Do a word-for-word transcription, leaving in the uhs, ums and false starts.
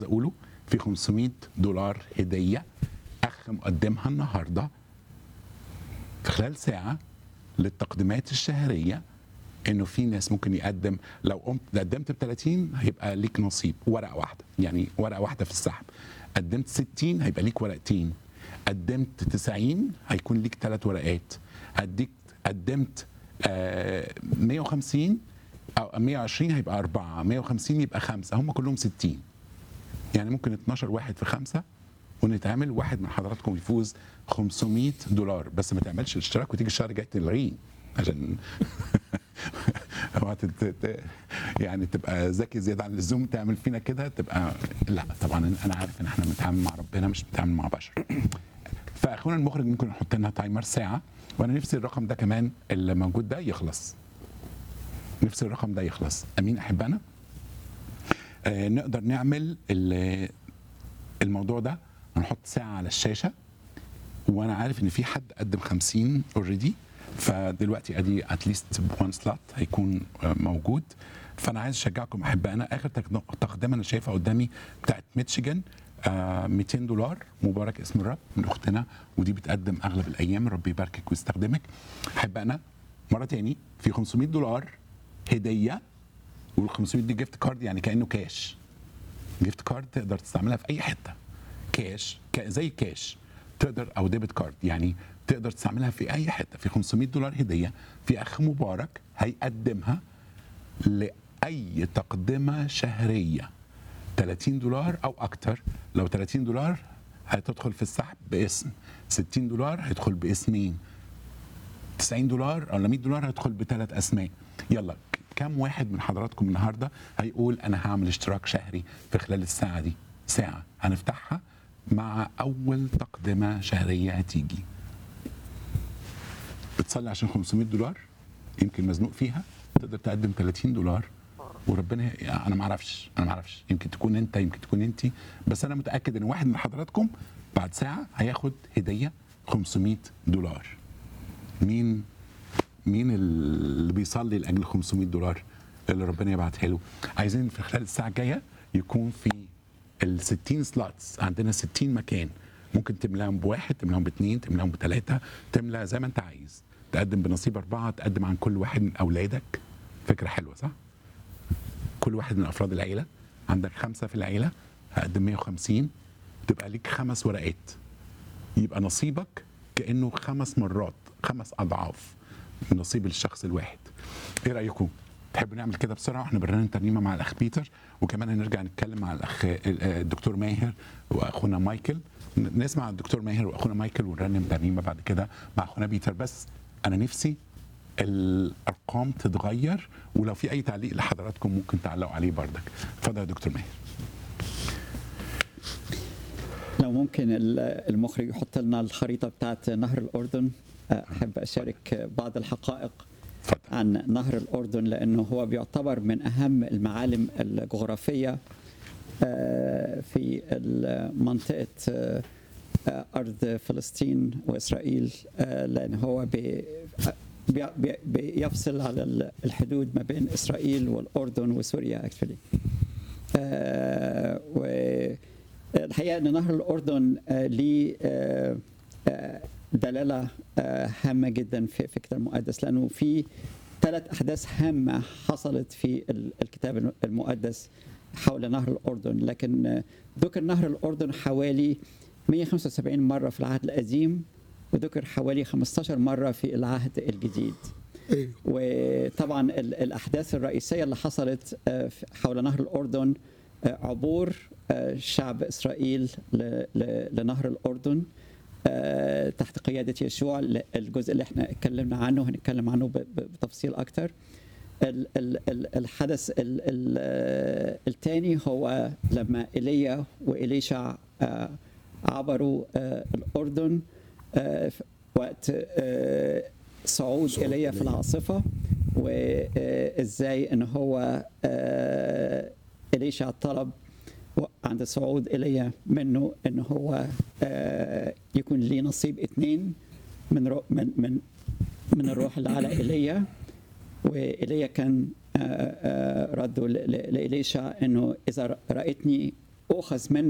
اقوله في خمسمائة دولار هديه اخ مقدمها النهارده في خلال ساعه للتقديمات الشهريه. انه في ناس ممكن يقدم، لو قمت قدمت ب ثلاثين هيبقى ليك نصيب ورقه واحده، يعني ورقه واحده في السحب. قدمت ستين هيبقى ليك ورقتين. قدمت تسعين هيكون ليك ثلاث ورقات. هديك قدمت آه مائة وخمسين او مائة وعشرين هيبقى اربعه، مائة وخمسين يبقى خمسه، هم كلهم ستين. يعني ممكن اتناشر واحد في خمسه ونتعمل واحد من حضراتكم يفوز خمسمائة دولار. بس ما تعملش الاشتراك وتيجي الشهر الجاي تلغيه عشان يعني تبقى ذكي زياده عن اللزوم تعمل فينا كده، تبقى لا طبعا انا عارف ان احنا بنتعامل مع ربنا مش بنتعامل مع بشر. فاخونا المخرج ممكن نحط لنا تايمر ساعه، وانا نفسي الرقم ده كمان اللي موجود ده يخلص. نفسي الرقم ده يخلص. امين احبائنا. آه نقدر نعمل الموضوع ده، هنحط ساعه على الشاشه، وانا عارف ان في حد قدم خمسين اوريدي، فدلوقتي ادي اتليست وان سلوت هيكون موجود. فانا عايز اشجعكم احبائنا. اخر تقدمه انا شايفها قدامي بتاعت ميتشيجان آه مئتين دولار، مبارك اسم الرب، من اختنا، ودي بتقدم اغلب الايام. ربي يباركك ويستخدمك احبائنا. مره تاني في خمسمائة دولار هديه، وال خمسمائة دي جيفت كارد، يعني كانه كاش. جيفت كارد تقدر تستعملها في اي حته، كاش زي كاش تقدر، او ديبت كارد يعني تقدر تستعملها في اي حته. في خمسمائة دولار هديه في اخ مبارك هيقدمها لاي تقدمه شهريه ثلاثين دولار او اكتر. لو ثلاثين دولار هتدخل في السحب باسم، ستين دولار هيدخل باسمين، تسعين دولار او مائة دولار هيدخل بثلاث اسماء. يلا كم واحد من حضراتكم النهارده هيقول انا هعمل اشتراك شهري في خلال الساعه دي؟ ساعه هنفتحها مع اول تقدمه شهريه هتيجي. بتصلي عشان خمسمائة دولار، يمكن مزنوق فيها، تقدر تقدم ثلاثين دولار وربنا. انا ما اعرفش انا ما اعرفش يمكن تكون انت، يمكن تكون انت، بس انا متاكد ان واحد من حضراتكم بعد ساعه هياخد هديه خمسمائة دولار. مين مين اللي بيصلي لاجل خمسمائة دولار اللي ربنا يبعتها له؟ عايزين في خلال الساعه الجايه يكون في ال ستين سلوتس، عندنا ستين مكان، ممكن تملاهم بواحد، تملاهم باثنين، تملاهم بثلاثه، تملا زي ما انت عايز. تقدم بنصيب اربعه، تقدم عن كل واحد من اولادك. فكره حلوه صح؟ كل واحد من افراد العيله، عندك خمسه في العيله، هقدم مائة وخمسين، تبقى ليك خمس ورقات، يبقى نصيبك كانه خمس مرات، خمس اضعاف من نصيب الشخص الواحد. ايه رايكم؟ تحبوا نعمل كده بسرعه واحنا برنامج ترنيمه مع الاخ بيتر، وكمان هنرجع نتكلم مع الاخ الدكتور ماهر واخونا مايكل. نسمع الدكتور ماهر واخونا مايكل ونرنم ترنيمه بعد كده مع اخونا بيتر. بس انا نفسي الارقام تتغير، ولو في اي تعليق لحضراتكم ممكن تعلقوا عليه بردك. اتفضل يا دكتور ماهر. لو ممكن المخرج يحط لنا الخريطه بتاعت نهر الاردن. احب اشارك بعض الحقائق عن نهر الأردن، لأنه هو بيعتبر من أهم المعالم الجغرافية في منطقة أرض فلسطين وإسرائيل، لأن هو بيفصل على الحدود ما بين إسرائيل والأردن وسوريا actually. والحقيقة أن نهر الأردن ليه دلالة هامة جدا في الكتاب المقدس، لأنه في ثلاث أحداث هامة حصلت في الكتاب المقدس حول نهر الأردن. لكن ذكر نهر الأردن حوالي مائة وخمسة وسبعين مرة في العهد القديم، وذكر حوالي خمسة عشر مرة في العهد الجديد. وطبعا الأحداث الرئيسية اللي حصلت حول نهر الأردن عبور شعب إسرائيل لنهر الأردن تحت قيادة يشوع. الجزء اللي احنا اتكلمنا عنه هنتكلم عنه بتفصيل أكتر. الحدث الثاني هو لما إيليا وإليشع عبروا الأردن وقت صعود إيليا في العاصفة، وإزاي إن هو إليشع طلب عند صعود إيليا منه إن هو يكون ليه نصيب اثنين من من من من الروح اللي على إيليا. وإيليا كان رده لإليشع إنه إذا رأيتني أخذ من